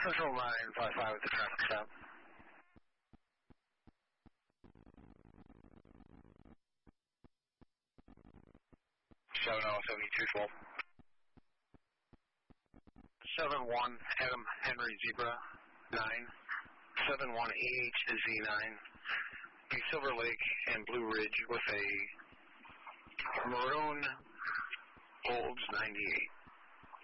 Central 955 with the traffic stop. Seven 7212. 71 Adam Henry Zebra 9. 71 AHZ9. Be Silver Lake and Blue Ridge with a maroon Olds 98.